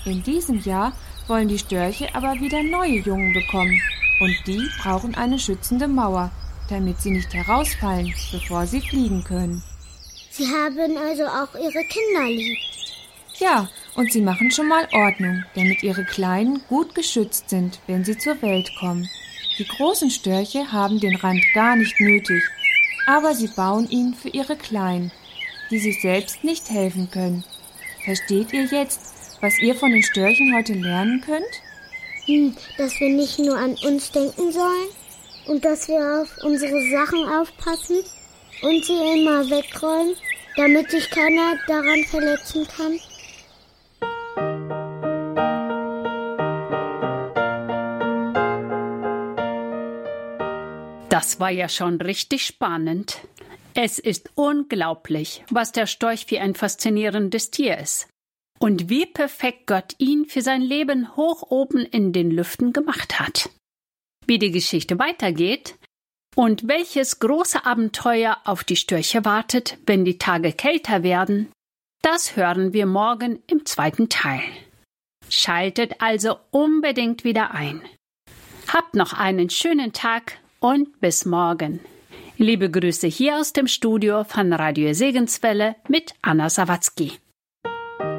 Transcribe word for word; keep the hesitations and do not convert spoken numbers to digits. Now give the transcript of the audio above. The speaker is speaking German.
In diesem Jahr wollen die Störche aber wieder neue Jungen bekommen. Und die brauchen eine schützende Mauer, damit sie nicht herausfallen, bevor sie fliegen können. Sie haben also auch ihre Kinder lieb. Ja, und sie machen schon mal Ordnung, damit ihre Kleinen gut geschützt sind, wenn sie zur Welt kommen. Die großen Störche haben den Rand gar nicht nötig, aber sie bauen ihn für ihre Kleinen, die sich selbst nicht helfen können. Versteht ihr jetzt, was ihr von den Störchen heute lernen könnt? Hm, dass wir nicht nur an uns denken sollen und dass wir auf unsere Sachen aufpassen und sie immer wegräumen, damit sich keiner daran verletzen kann. Das war ja schon richtig spannend. Es ist unglaublich, was der Storch für ein faszinierendes Tier ist. Und wie perfekt Gott ihn für sein Leben hoch oben in den Lüften gemacht hat. Wie die Geschichte weitergeht und welches große Abenteuer auf die Störche wartet, wenn die Tage kälter werden, das hören wir morgen im zweiten Teil. Schaltet also unbedingt wieder ein. Habt noch einen schönen Tag und bis morgen. Liebe Grüße hier aus dem Studio von Radio Segenswelle mit Anna Sawatzki.